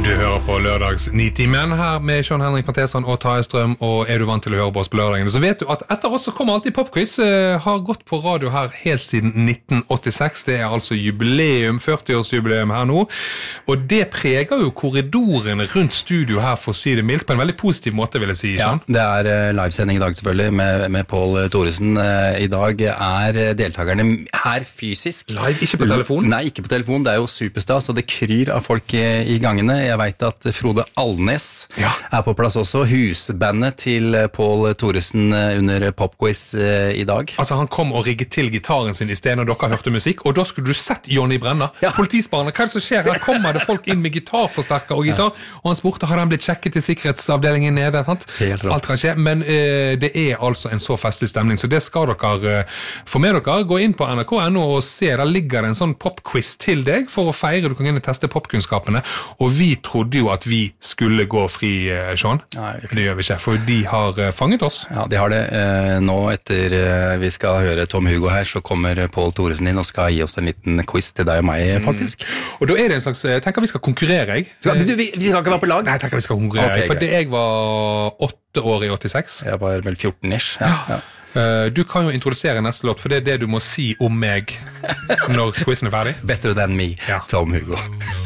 Du hører på lørdags 9-timen her med Sean Henrik Matheson og Taje Strøm, og du vant til å høre på oss på lørdagene, så vet du at etter oss så kommer alltid popquiz. Har gått på radio her helt siden 1986. Det altså jubileum, 40-årsjubileum her nå, og det preger jo korridoren rundt studio her, for å si det mildt, på en veldig positiv måte, vil jeg si. Sean. Ja, det livesending i dag selvfølgelig med Pål Thoresen. I dag deltakerne her fysisk. Live, ikke på telefon? Nei, ikke på telefon. Det jo superstas, og det kryr av folk i gangene. Jeg vet at Frode Alnes på plass også. Husbandet til Pål Thoresen under popquiz i dag. Altså, han kom og rigget til gitaren sin i stedet når dere hørte musikk, og da skulle du sett Johnny Brenna. Politisbarnet, hva det som skjer? Her kommer det folk inn med gitarforsterker og gitar, og han spurte, har han blitt sjekket til sikkerhetsavdelingen nede? Sant? Alt kan skje, men det altså en så festlig stemning, så det skal dere få med dere. Gå inn på NRK.no og se, der ligger det en sånn popquiz til deg for å feire. Du kan inn og teste popkunnskapene, og vi trodde jo at vi skulle gå fri, Sean. Det gjør vi ikke, for de har fanget oss. Ja, de har det. Nå etter vi skal høre Tom Hugo her, så kommer Pål Thoresen inn og skal gi oss en liten quiz til deg og meg, faktisk. Og da det en slags, jeg tenker vi skal konkurrere, jeg. Vi skal ikke være på lag? Nei, jeg tenker vi skal konkurrere, for jeg var 8 år i 86. Jeg var vel 14-ish, ja. Du kan jo introdusere neste låt, for det det du må si om meg når quizen ferdig. Better Than Me, Tom Hugo.